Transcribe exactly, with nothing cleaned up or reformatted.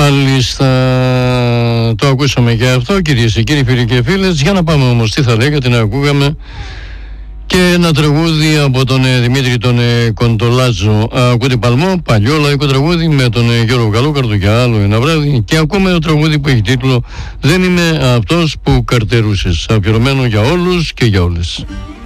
Μάλιστα, το ακούσαμε και αυτό, κυρίες και κύριοι, φίλοι και φίλες. Για να πάμε όμως τι θα λέγατε, να ακούγαμε και ένα τραγούδι από τον ε, Δημήτρη τον ε, Κοντολάζο. Ακούτε Παλμό, παλιό λαϊκό τραγούδι με τον ε, Γιώργο Καλούκαρδο για άλλο ένα βράδυ. Και ακούμε το τραγούδι που έχει τίτλο «Δεν είμαι αυτός που καρτερούσες», αφιερωμένο για όλους και για όλες.